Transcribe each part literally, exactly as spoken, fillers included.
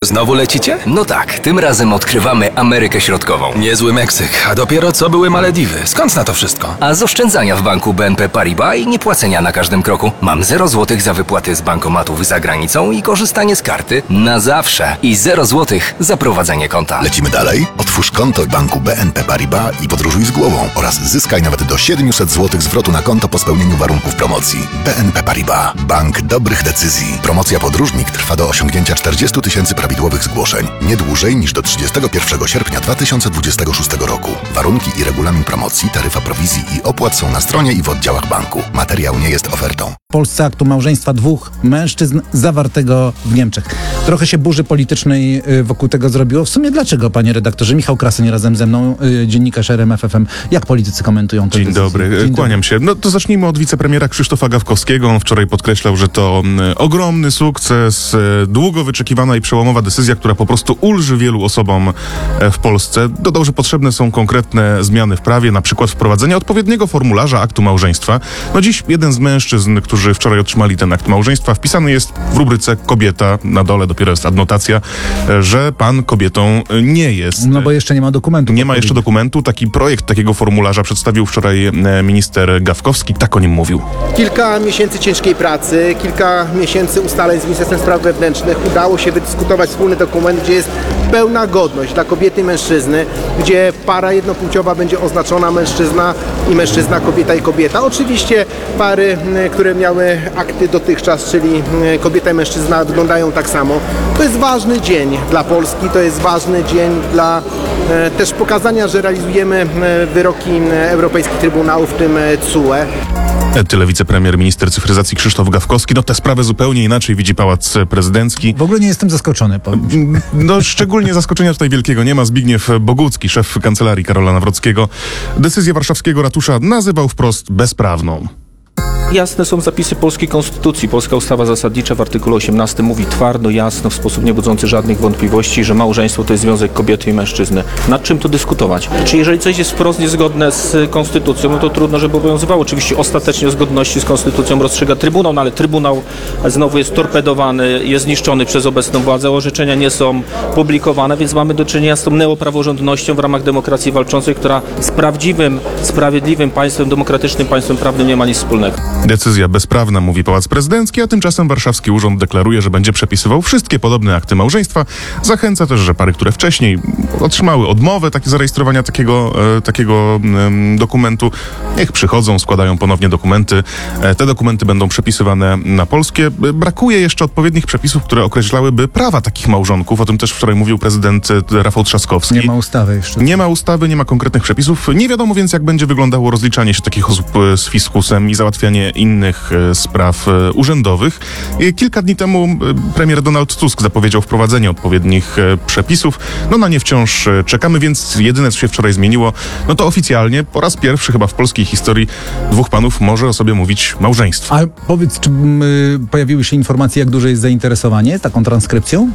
Znowu lecicie? No tak, tym razem odkrywamy Amerykę Środkową. Niezły Meksyk, a dopiero co były Malediwy. Skąd na to wszystko? A z oszczędzania w banku B N P Paribas i niepłacenia na każdym kroku. Mam zero złotych za wypłaty z bankomatów za granicą i korzystanie z karty na zawsze. I zero złotych za prowadzenie konta. Lecimy dalej? Otwórz konto w banku B N P Paribas i podróżuj z głową oraz zyskaj nawet do siedemset złotych zwrotu na konto po spełnieniu warunków promocji. B N P Paribas. Bank dobrych decyzji. Promocja podróżnik trwa do osiągnięcia czterdziestu tysięcy prawidłowych zgłoszeń. Nie dłużej niż do trzydziestego pierwszego sierpnia dwa tysiące dwudziestego szóstego roku. Warunki i regulamin promocji, taryfa prowizji i opłat są na stronie i w oddziałach banku. Materiał nie jest ofertą. W Polsce aktu małżeństwa dwóch mężczyzn zawartego w Niemczech. Trochę się burzy politycznej wokół tego zrobiło. W sumie dlaczego, panie redaktorze? Michał Kraseń razem ze mną, dziennikarz R M F F M. Jak politycy komentują to? Dzień dobry, Dzień kłaniam dobry. się. No to zacznijmy od wicepremiera Krzysztofa Gawkowskiego. On wczoraj podkreślał, że to ogromny sukces, długo wyczekiwana i przełomowa decyzja, która po prostu ulży wielu osobom w Polsce. Dodał, że potrzebne są konkretne zmiany w prawie, na przykład wprowadzenie odpowiedniego formularza aktu małżeństwa. No dziś jeden z mężczyzn, którzy wczoraj otrzymali ten akt małżeństwa, wpisany jest w rubryce kobieta, na dole dopiero jest adnotacja, że pan kobietą nie jest. No bo jeszcze nie ma dokumentu. Nie ma jeszcze dokumentu. Taki projekt takiego formularza przedstawił wczoraj minister Gawkowski. Tak o nim mówił. Kilka miesięcy ciężkiej pracy, kilka miesięcy ustaleń z Ministerstwem Spraw Wewnętrznych. Udało się wydyskutować wspólny dokument, gdzie jest pełna godność dla kobiety i mężczyzny, gdzie para jednopłciowa będzie oznaczona mężczyzna i mężczyzna, kobieta i kobieta. Oczywiście pary, które miały akty dotychczas, czyli kobieta i mężczyzna, wyglądają tak samo. To jest ważny dzień dla Polski, to jest ważny dzień dla e, też pokazania, że realizujemy e, wyroki Europejskich Trybunałów, w tym e, C U E. Tyle wicepremier, minister cyfryzacji Krzysztof Gawkowski. No tę sprawę zupełnie inaczej widzi Pałac Prezydencki. W ogóle nie jestem zaskoczony. Powiem. No szczególnie zaskoczenia tutaj wielkiego nie ma. Zbigniew Bogucki, szef kancelarii Karola Nawrockiego, decyzję warszawskiego ratusza nazywał wprost bezprawną. Jasne są zapisy polskiej konstytucji. Polska ustawa zasadnicza w artykule osiemnastym mówi twardo, jasno, w sposób niebudzący żadnych wątpliwości, że małżeństwo to jest związek kobiety i mężczyzny. Nad czym tu dyskutować? Czy jeżeli coś jest wprost niezgodne z konstytucją, no to trudno, żeby obowiązywało. Oczywiście ostatecznie o zgodności z konstytucją rozstrzyga Trybunał, no ale Trybunał znowu jest torpedowany, jest zniszczony przez obecną władzę, orzeczenia nie są publikowane, więc mamy do czynienia z tą neopraworządnością w ramach demokracji walczącej, która z prawdziwym, sprawiedliwym państwem, demokratycznym państwem prawnym nie ma nic wspólnego. Decyzja bezprawna, mówi Pałac Prezydencki, a tymczasem warszawski urząd deklaruje, że będzie przepisywał wszystkie podobne akty małżeństwa. Zachęca też, że pary, które wcześniej otrzymały odmowę takie zarejestrowania takiego, e, takiego e, dokumentu, niech przychodzą, składają ponownie dokumenty. E, te dokumenty będą przepisywane na polskie. E, brakuje jeszcze odpowiednich przepisów, które określałyby prawa takich małżonków. O tym też wczoraj mówił prezydent e, Rafał Trzaskowski. Nie ma ustawy jeszcze. Nie ma ustawy, nie ma konkretnych przepisów. Nie wiadomo więc, jak będzie wyglądało rozliczanie się takich osób e, z fiskusem i załatwianie innych e, spraw e, urzędowych. E, kilka dni temu e, premier Donald Tusk zapowiedział wprowadzenie odpowiednich e, przepisów. No na nie wciąż e, czekamy, więc jedyne, co się wczoraj zmieniło, no to oficjalnie po raz pierwszy chyba w polskiej historii dwóch panów może o sobie mówić małżeństwo. A powiedz, czy y, pojawiły się informacje, jak duże jest zainteresowanie taką transkrypcją?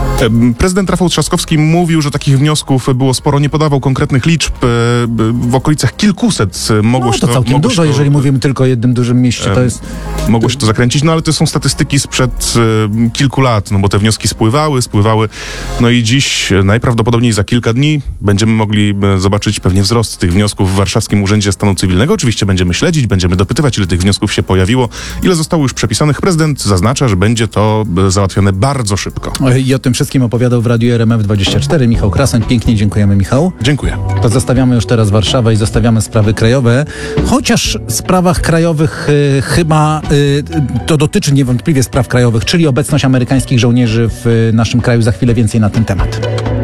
E, prezydent Rafał Trzaskowski mówił, że takich wniosków było sporo, nie podawał konkretnych liczb, e, w okolicach kilkuset mogło no, się to to... całkiem dużo, to, jeżeli mówimy tylko o jednym dużym mieście, to jest... Mogło się to zakręcić, no ale to są statystyki sprzed e, kilku lat, no bo te wnioski spływały, spływały, no i dziś e, najprawdopodobniej za kilka dni będziemy mogli e, zobaczyć pewnie wzrost tych wniosków w Warszawskim Urzędzie Stanu Cywilnego. Oczywiście będziemy śledzić, będziemy dopytywać, ile tych wniosków się pojawiło, ile zostało już przepisanych. Prezydent zaznacza, że będzie to e, załatwione bardzo szybko. I o tym wszystkim opowiadał w Radiu R M F dwadzieścia cztery Michał Kraseń. Pięknie dziękujemy, Michał. Dziękuję. To zostawiamy już teraz Warszawę i zostawiamy sprawy krajowe, chociaż w sprawach krajowych y, chyba y, to dotyczy niewątpliwie spraw krajowych, czyli obecność amerykańskich żołnierzy w y, naszym kraju. Za chwilę więcej na ten temat.